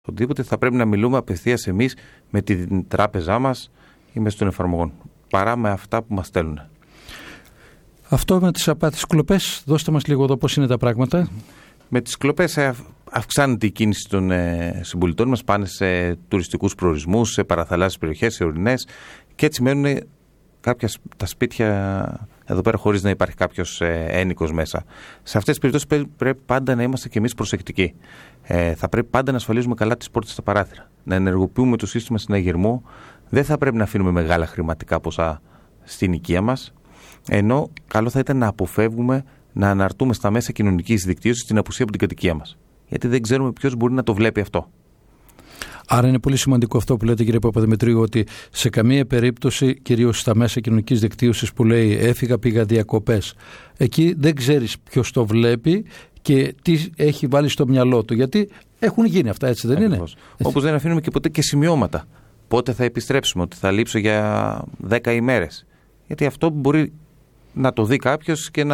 Οτιδήποτε θα πρέπει να μιλούμε απευθείας εμείς με την τράπεζά μας ή μέσω των εφαρμογών, παρά με αυτά που μας στέλνουν. Αυτό με τις απάτες κλοπές, δώστε μας λίγο εδώ πώς είναι τα πράγματα. Με τις κλοπές αυξάνεται η κίνηση των συμπολιτών μας, πάνε σε τουριστικούς προορισμούς, σε παραθαλάσσιες περιοχές, σε ορεινές, και έτσι μένουν κάποια τα σπίτια εδώ πέρα χωρίς να υπάρχει κάποιος ένοικος μέσα. Σε αυτές τις περιπτώσεις πρέπει πάντα να είμαστε κι εμείς προσεκτικοί. Θα πρέπει πάντα να ασφαλίζουμε καλά τις πόρτες στα παράθυρα, να ενεργοποιούμε το σύστημα συναγερμού. Δεν θα πρέπει να αφήνουμε μεγάλα χρηματικά ποσά στην οικία μας, ενώ καλό θα ήταν να αποφεύγουμε να αναρτούμε στα μέσα κοινωνικής δικτύωσης την απουσία από την κατοικία μας. Γιατί δεν ξέρουμε ποιος μπορεί να το βλέπει αυτό. Άρα είναι πολύ σημαντικό αυτό που λέτε, κύριε Παπαδημητρίου, ότι σε καμία περίπτωση, κυρίως στα μέσα κοινωνικής δικτύωσης που λέει έφυγα, πήγα διακοπές, εκεί δεν ξέρεις ποιος το βλέπει και τι έχει βάλει στο μυαλό του. Γιατί έχουν γίνει αυτά, έτσι δεν είναι? Όπως δεν αφήνουμε και ποτέ και σημειώματα. Πότε θα επιστρέψουμε, ότι θα λείψω για 10 ημέρες. Γιατί αυτό μπορεί να το δει κάποιος και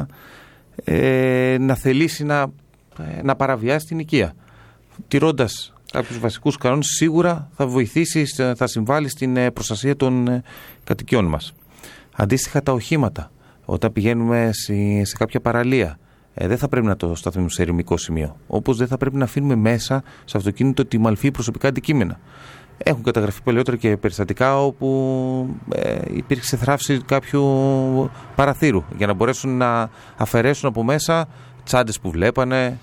να θελήσει να παραβιάσει την οικία. Τηρώντας κάποιους βασικούς κανόνες, σίγουρα θα βοηθήσει, θα συμβάλλει στην προστασία των κατοικιών μας. Αντίστοιχα, τα οχήματα, όταν πηγαίνουμε σε κάποια παραλία, δεν θα πρέπει να το σταθούμε σε ερημικό σημείο. Όπως δεν θα πρέπει να αφήνουμε μέσα σε αυτοκίνητο τη μαλφή προσωπικά αντικείμενα. Έχουν καταγραφεί παλαιότερα και περιστατικά όπου υπήρξε θράψη κάποιου παραθύρου για να μπορέσουν να αφαιρέσουν από μέσα τσάντες που βλέπανε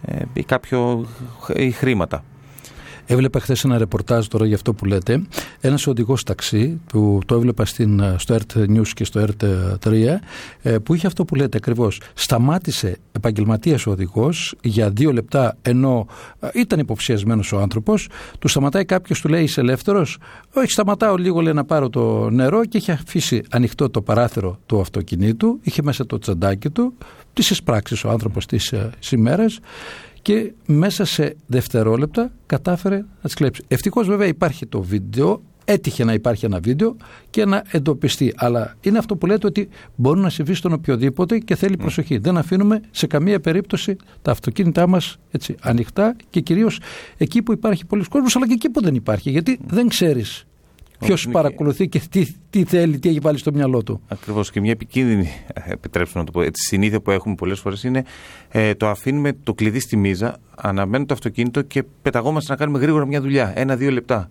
ή χρήματα. Έβλεπα χθες ένα ρεπορτάζ τώρα για αυτό που λέτε. Ένας οδηγός ταξί που το έβλεπα στο ERT News και στο ERT 3, που είχε αυτό που λέτε ακριβώς. Σταμάτησε επαγγελματίας ο οδηγός για 2 λεπτά, ενώ ήταν υποψιασμένος ο άνθρωπος. Του σταματάει κάποιος, του λέει είσαι ελεύθερος? Όχι, σταματάω λίγο, λέει, να πάρω το νερό, και είχε αφήσει ανοιχτό το παράθυρο του αυτοκινήτου, είχε μέσα το τσαντάκι του, τις εισπράξεις ο άνθρωπος τις ημέρες, και μέσα σε δευτερόλεπτα κατάφερε να τις κλέψει. Ευτυχώς βέβαια υπάρχει το βίντεο, έτυχε να υπάρχει ένα βίντεο και να εντοπιστεί. Αλλά είναι αυτό που λέτε, ότι μπορεί να συμβεί στον οποιοδήποτε και θέλει προσοχή. Δεν αφήνουμε σε καμία περίπτωση τα αυτοκίνητά μας έτσι ανοιχτά, και κυρίως εκεί που υπάρχει πολλοί κόσμος, αλλά και εκεί που δεν υπάρχει. Γιατί δεν ξέρεις ποιος παρακολουθεί και τι θέλει, τι έχει βάλει στο μυαλό του. Ακριβώς, και μια επικίνδυνη, επιτρέψτε να το πω, συνήθεια που έχουμε πολλές φορές είναι το αφήνουμε το κλειδί στη μίζα, αναμένουμε το αυτοκίνητο και πεταγόμαστε να κάνουμε γρήγορα μια δουλειά, 1-2 λεπτά.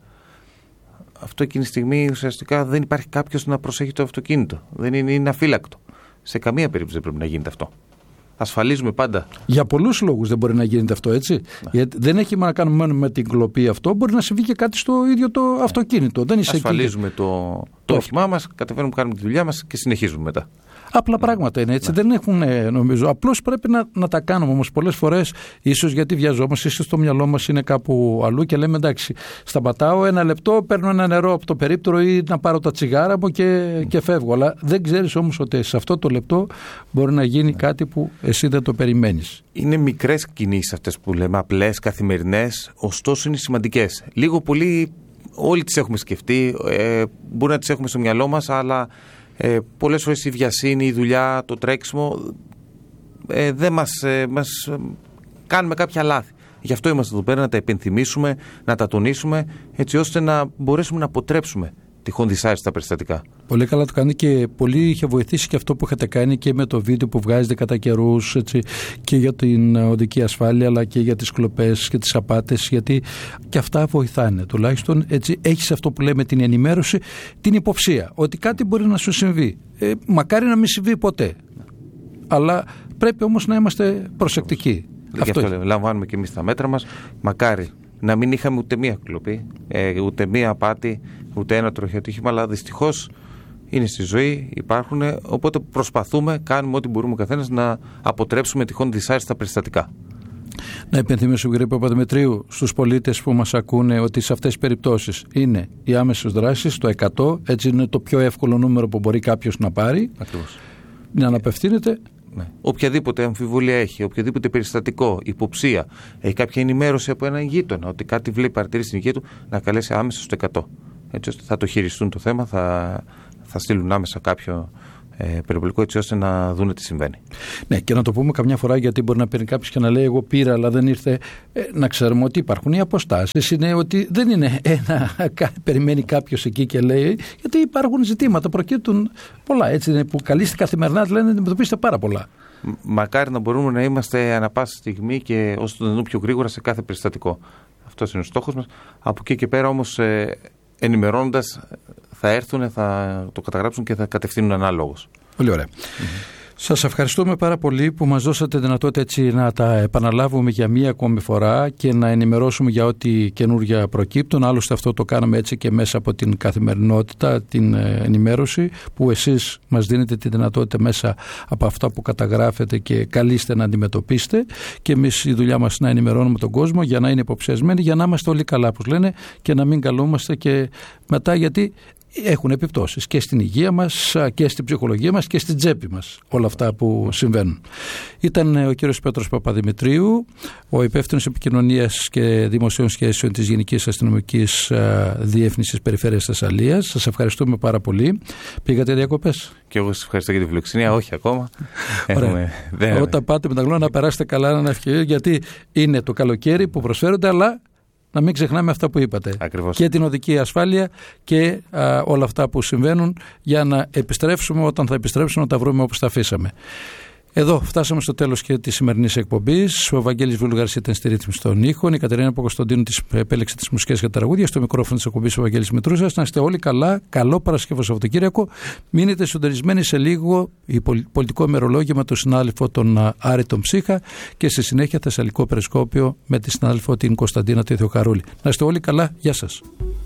Αυτό εκείνη τη στιγμή ουσιαστικά δεν υπάρχει κάποιος να προσέχει το αυτοκίνητο. Είναι αφύλακτο. Σε καμία περίπτωση δεν πρέπει να γίνεται αυτό. Ασφαλίζουμε πάντα. Για πολλούς λόγους δεν μπορεί να γίνεται αυτό, έτσι. Γιατί δεν έχει να κάνουμε μόνο με την κλοπή αυτό, μπορεί να συμβεί και κάτι στο ίδιο το αυτοκίνητο. Δεν είσαι ασφαλίζουμε το όχημά μας, κατεβαίνουμε, κάνουμε τη δουλειά μας και συνεχίζουμε μετά. Απλά πράγματα είναι έτσι. Δεν έχουν, νομίζω. Απλώς πρέπει να τα κάνουμε. Όμως πολλές φορές, ίσως γιατί βιαζόμαστε, ίσως το μυαλό μας είναι κάπου αλλού και λέμε εντάξει, σταματάω 1 λεπτό, παίρνω ένα νερό από το περίπτερο ή να πάρω τα τσιγάρα μου και φεύγω. Αλλά δεν ξέρεις όμως ότι σε αυτό το λεπτό μπορεί να γίνει κάτι που εσύ δεν το περιμένεις. Είναι μικρές κινήσεις αυτές που λέμε, απλές, καθημερινές, ωστόσο είναι σημαντικές. Λίγο πολύ όλοι τις έχουμε σκεφτεί, μπορεί να τις έχουμε στο μυαλό μας, αλλά πολλές φορές η βιασύνη, η δουλειά, το τρέξιμο δεν μας κάνουμε κάποια λάθη. Γι' αυτό είμαστε εδώ πέρα, να τα υπενθυμίσουμε, να τα τονίσουμε, έτσι ώστε να μπορέσουμε να αποτρέψουμε τυχόν δυσάρεστα περιστατικά. Πολύ καλά το κάνει, και πολύ είχε βοηθήσει και αυτό που είχατε κάνει και με το βίντεο που βγάζετε κατά καιρούς, έτσι, και για την οδική ασφάλεια, αλλά και για τις κλοπές και τις απάτες, γιατί και αυτά βοηθάνε. Τουλάχιστον έτσι έχεις αυτό που λέμε την ενημέρωση, την υποψία ότι κάτι μπορεί να σου συμβεί. Μακάρι να μην συμβεί ποτέ. Αλλά πρέπει όμως να είμαστε προσεκτικοί. Αυτό λαμβάνουμε και εμείς τα μέτρα μας. Μακάρι να μην είχαμε ούτε μία κλοπή, ούτε μία απάτη, ούτε ένα τροχαίο ατύχημα, αλλά δυστυχώς είναι στη ζωή, υπάρχουν, οπότε προσπαθούμε, κάνουμε ό,τι μπορούμε ο καθένας να αποτρέψουμε τυχόν δυσάρεστα περιστατικά. Να υπενθυμίσω, κύριε Παπαδημητρίου, στους πολίτες που μας ακούνε ότι σε αυτές τις περιπτώσεις είναι οι άμεσες δράσεις, το 100, έτσι είναι το πιο εύκολο νούμερο που μπορεί κάποιος να πάρει. Ακριβώς. Να αναπευθύνεται. Ναι. Οποιαδήποτε αμφιβολία έχει, οποιοδήποτε περιστατικό, υποψία, έχει κάποια ενημέρωση από έναν γείτονα ότι κάτι βλέπει, παρατηρήσει στην υγεία του, να καλέσει άμεσα στο 100. Έτσι ώστε θα το χειριστούν το θέμα, θα στείλουν άμεσα κάποιο περιπολικό, έτσι ώστε να δούνε τι συμβαίνει. Ναι, και να το πούμε καμιά φορά, γιατί μπορεί να παίρνει κάποιος και να λέει: εγώ πήρα, αλλά δεν ήρθε. Να ξέρουμε ότι υπάρχουν οι αποστάσεις. Είναι ότι δεν είναι περιμένει κάποιος εκεί και λέει, γιατί υπάρχουν ζητήματα, προκύπτουν πολλά. Έτσι είναι που καλείστε καθημερινά, λένε, αντιμετωπίσετε πάρα πολλά. Μακάρι να μπορούμε να είμαστε ανά πάσα στιγμή και όσο το δυνατόν πιο γρήγορα σε κάθε περιστατικό. Αυτός είναι ο στόχος μας. Από εκεί και πέρα όμως, ενημερώνοντας, θα έρθουν, θα το καταγράψουν και θα κατευθύνουν ανάλογος. Πολύ ωραία. Σας ευχαριστούμε πάρα πολύ που μας δώσατε δυνατότητα έτσι να τα επαναλάβουμε για μία ακόμη φορά και να ενημερώσουμε για ό,τι καινούργια προκύπτουν. Άλλωστε αυτό το κάναμε έτσι και μέσα από την καθημερινότητα, την ενημέρωση, που εσείς μας δίνετε τη δυνατότητα μέσα από αυτά που καταγράφετε και καλείστε να αντιμετωπίσετε, και εμείς η δουλειά μας να ενημερώνουμε τον κόσμο για να είναι υποψιασμένοι, για να είμαστε όλοι καλά, όπως λένε, και να μην καλούμαστε και μετά, γιατί έχουν επιπτώσεις και στην υγεία μας και στην ψυχολογία μας και στην τσέπη μας όλα αυτά που συμβαίνουν. Ήταν ο κύριος Πέτρος Παπαδημητρίου, ο υπεύθυνος επικοινωνίας και δημοσίων σχέσεων της Γενικής Αστυνομικής Διεύθυνσης Περιφέρειας Θεσσαλίας. Σας ευχαριστούμε πάρα πολύ. Πήγατε διακοπές? Και εγώ σας ευχαριστώ για τη φιλοξενία. Όχι ακόμα. Όταν πάτε με τα γλώσσα, να περάσετε καλά, να ευχαριστείτε, γιατί είναι το καλοκαίρι που προσφέρονται, αλλά να μην ξεχνάμε αυτά που είπατε. Ακριβώς. Και την οδική ασφάλεια και όλα αυτά που συμβαίνουν, για να επιστρέψουμε όταν θα επιστρέψουμε, να τα βρούμε όπως τα αφήσαμε. Εδώ φτάσαμε στο τέλος και της σημερινής εκπομπής. Ο Βαγγέλης Βουλγαρής ήταν στη ρύθμιση των ήχων. Η Κατερίνα Παπακοσταντίνου επέλεξε τις μουσικές και τα τραγούδια. Στο μικρόφωνο της εκπομπής ο Βαγγέλης Μητρούσας. Να είστε όλοι καλά. Καλό Παρασκευό Σαββατοκύριακο. Μείνετε συντονισμένοι σε λίγο πολιτικό ημερολόγιο με τον συνάδελφο τον Άρη τον Ψύχα και στη συνέχεια Θεσσαλικό Περισκόπιο με τη συνάδελφο την Κωνσταντίνα Θεοχαρούλη. Να είστε όλοι καλά. Γεια σας.